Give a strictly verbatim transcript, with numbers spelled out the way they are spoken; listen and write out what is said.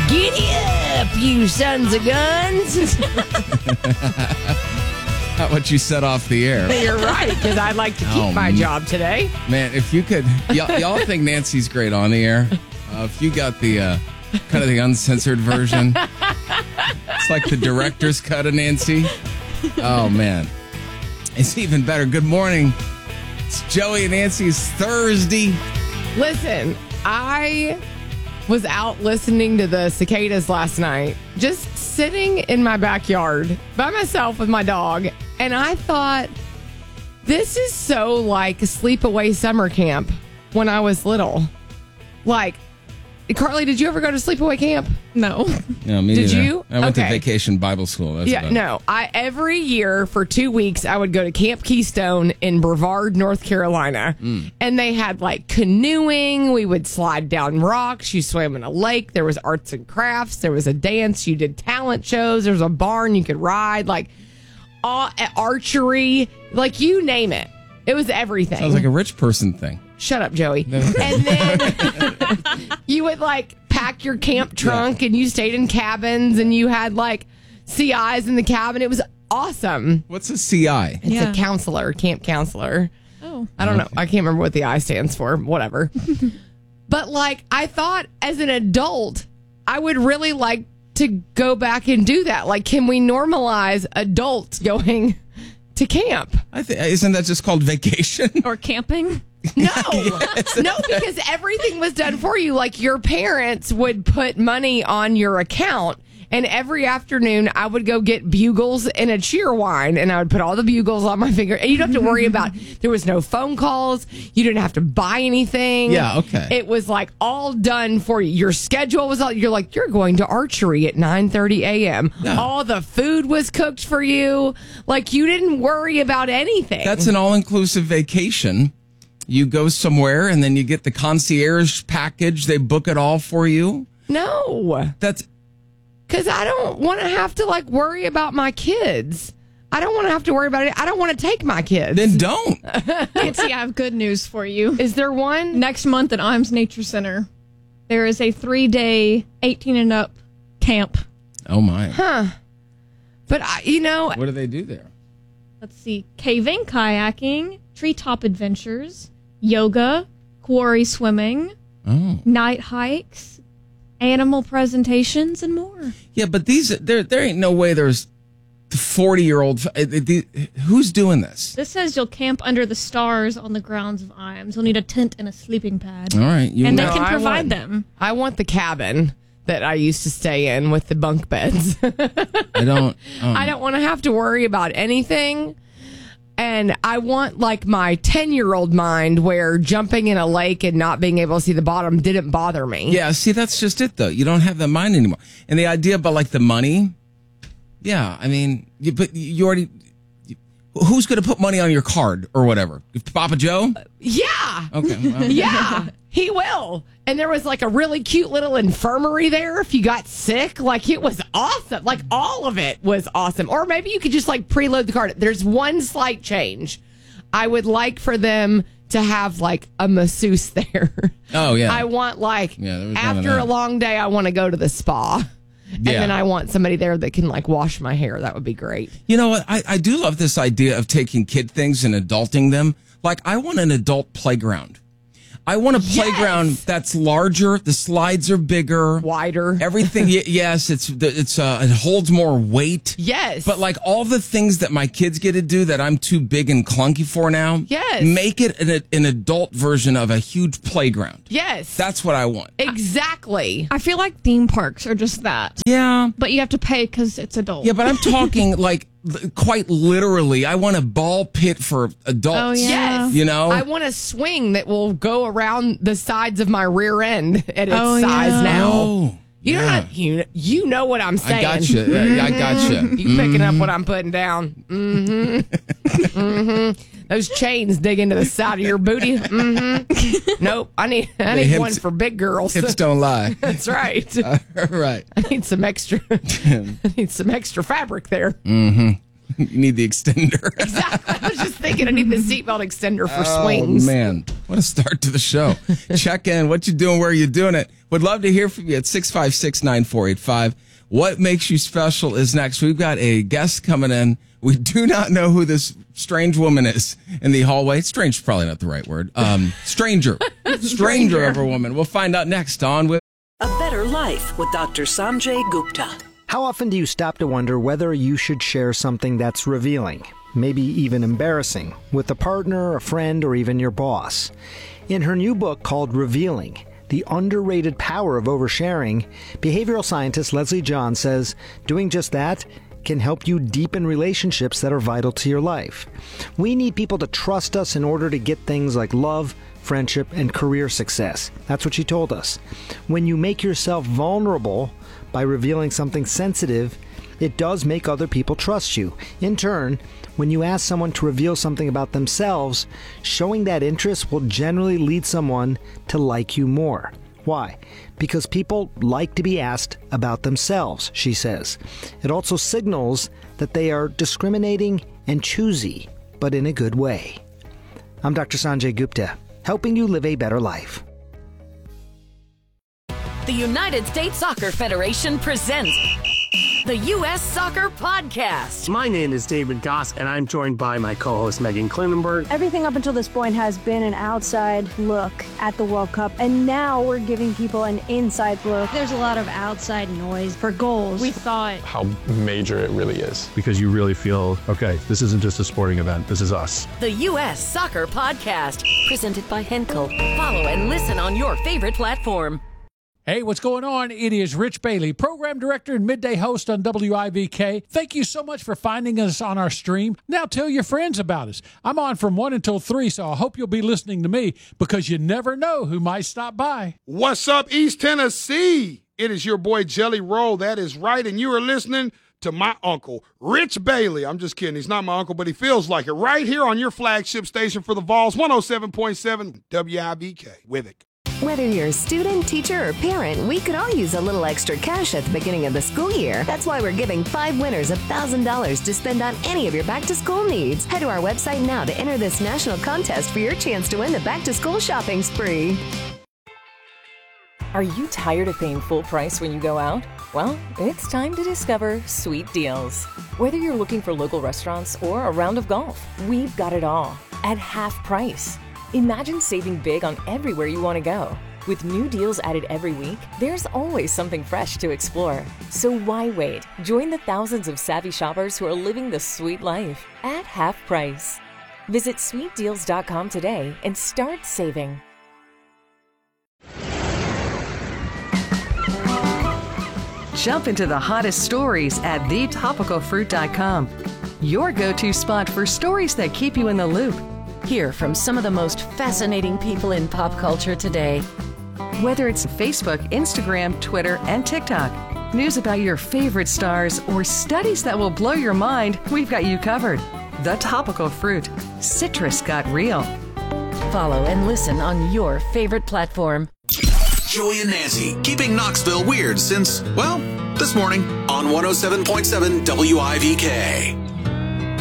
Giddy up, you sons of guns. Not what you set off the air. You're right, because I'd like to keep Oh, my man. job today. Man, if you could, y'all, y'all think Nancy's great on the air. Uh, if you got the uh, kind of the uncensored version, it's like the director's cut of Nancy. Oh, man. It's even better. Good morning. It's Joey and Nancy's Thursday. Listen, I was out listening to the cicadas last night, just sitting in my backyard by myself with my dog, and I thought, this is so like sleepaway summer camp when I was little. Like, Carly, did you ever go to sleepaway camp? No. No, me Did neither. you? I went Okay. to vacation Bible school. That's Yeah, about it. no. I every year for two weeks I would go to Camp Keystone in Brevard, North Carolina, Mm. and they had like canoeing. We would slide down rocks. You swam in a lake. There was arts and crafts. There was a dance. You did talent shows. There was a barn you could ride. Like all, archery. Like you name it. It was everything. Sounds like a rich person thing. Shut up, Joey. And then you would like pack your camp trunk and you stayed in cabins and you had like C Is in the cabin. It was awesome. What's a C I? It's Yeah. a counselor, camp counselor. Oh. I don't know. I can't remember what the I stands for. Whatever. But like, I thought as an adult, I would really like to go back and do that. Like, can we normalize adults going to camp? I th- isn't that just called vacation? Or camping? No, no, because everything was done for you. Like your parents would put money on your account, and every afternoon I would go get bugles and a cheer wine, and I would put all the bugles on my finger. And you don't have to worry about. There was no phone calls. You didn't have to buy anything. Yeah, okay. It was like all done for you. Your schedule was all. You're like you're going to archery at nine thirty a.m. Yeah. All the food was cooked for you. Like you didn't worry about anything. That's an all-inclusive vacation. You go somewhere and then you get the concierge package. They book it all for you. no. That's Because I don't want to have to like worry about my kids. I don't want to have to worry about it. I don't want to take my kids. then don't. Nancy, I have good news for you. Is there one? Next month at Imes Nature Center, there is a three-day eighteen and up camp. Oh my. But I, you know, What do they do there? Let's see. Caving, kayaking, treetop adventures, yoga, quarry swimming, Oh. night hikes, animal presentations, and more. Yeah, but these there there ain't no way there's forty-year-old who's doing this? This says you'll camp under the stars on the grounds of Imes. You'll need a tent and a sleeping pad. All right, you And know. they can I provide want- them. I want the cabin that I used to stay in with the bunk beds. I don't um, I don't want to have to worry about anything. And I want like my ten-year-old mind where jumping in a lake and not being able to see the bottom didn't bother me. Yeah, see, that's just it, though. You don't have that mind anymore. And the idea about, like, the money, yeah, I mean, you, but you already, you, who's going to put money on your card or whatever? Papa Joe? Yeah. Okay. Well, Yeah, he will. And there was like a really cute little infirmary there if you got sick. Like it was awesome. Like all of it was awesome. Or maybe you could just like preload the card. There's one slight change. I would like for them to have like a masseuse there. Oh, yeah. I want like Yeah, there was none of after that. a long day, I want to go to the spa. And Yeah. then I want somebody there that can like wash my hair. That would be great. You know what? I, I do love this idea of taking kid things and adulting them. Like, I want an adult playground. I want a playground Yes. that's larger. The slides are bigger. Wider. Everything, y- yes, it's it's uh, it holds more weight. Yes. But like all the things that my kids get to do that I'm too big and clunky for now. Yes. Make it an, an adult version of a huge playground. Yes. That's what I want. exactly. I feel like theme parks are just that. Yeah. But you have to pay because it's adult. Yeah, but I'm talking like l- quite literally. I want a ball pit for adults. Oh, yeah. Yes. You know? I want a swing that will go around the sides of my rear end at its Oh, size yeah. now. Oh. You know, yeah. what- you you know what I'm saying. I got you. I got you. You picking up what I'm putting down? Mm-hmm. mm-hmm. Those chains dig into the side of your booty. Mm-hmm. Nope. I need I The need hips- one for big girls. Hips don't lie. That's right. All right. I need some extra. I need some extra fabric there. Mm-hmm. You need the extender. Exactly. I was just thinking I need the seatbelt extender for Oh, swings. man. What a start to the show. Check in. What you doing? Where you doing it? Would love to hear from you at six five six, nine four eight five. What makes you special is next. We've got a guest coming in. We do not know who this strange woman is in the hallway. Strange is probably not the right word. Um, stranger. stranger of a woman. We'll find out next on with A Better Life with Doctor Sanjay Gupta. How often do you stop to wonder whether you should share something that's revealing, maybe even embarrassing, with a partner, a friend, or even your boss? In her new book called Revealing, The Underrated Power of Oversharing, behavioral scientist Leslie John says doing just that can help you deepen relationships that are vital to your life. We need people to trust us in order to get things like love, friendship, and career success. That's what she told us. When you make yourself vulnerable by revealing something sensitive, it does make other people trust you. In turn, when you ask someone to reveal something about themselves, showing that interest will generally lead someone to like you more. Why? Because people like to be asked about themselves, she says. It also signals that they are discriminating and choosy, but in a good way. I'm Doctor Sanjay Gupta, helping you live a better life. The United States Soccer Federation presents the U S Soccer Podcast. My name is David Goss, and I'm joined by my co-host Megan Klinenberg. Everything up until this point has been an outside look at the World Cup, and now we're giving people an inside look. There's a lot of outside noise for goals. We thought how major it really is. Because you really feel, okay, this isn't just a sporting event, this is us. The U S Soccer Podcast, presented by Henkel. Follow and listen on your favorite platform. Hey, what's going on? It is Rich Bailey, program director and midday host on W I V K. Thank you so much for finding us on our stream. Now tell your friends about us. I'm on from one until three, so I hope you'll be listening to me because you never know who might stop by. What's up, East Tennessee? It is your boy Jelly Roll. That is right, and you are listening to my uncle, Rich Bailey. I'm just kidding. He's not my uncle, but he feels like it. Right here on your flagship station for the Vols, one oh seven point seven W I V K. With it. Whether you're a student, teacher, or parent, we could all use a little extra cash at the beginning of the school year. That's why we're giving five winners one thousand dollars to spend on any of your back-to-school needs. Head to our website now to enter this national contest for your chance to win the back-to-school shopping spree. Are you tired of paying full price when you go out? Well, it's time to discover Sweet Deals. Whether you're looking for local restaurants or a round of golf, we've got it all at half price. Imagine saving big on everywhere you want to go. With new deals added every week, there's always something fresh to explore. So why wait? Join the thousands of savvy shoppers who are living the sweet life at half price. Visit sweet deals dot com today and start saving. Jump into the hottest stories at the topical fruit dot com. Your go-to spot for stories that keep you in the loop. Hear from some of the most fascinating people in pop culture today. Whether it's Facebook, Instagram, Twitter, and TikTok, news about your favorite stars, or studies that will blow your mind, we've got you covered. The Topical Fruit. Citrus got real. Follow and listen on your favorite platform. Joey and Nancy, keeping Knoxville weird since, well, this morning on one oh seven point seven W I V K.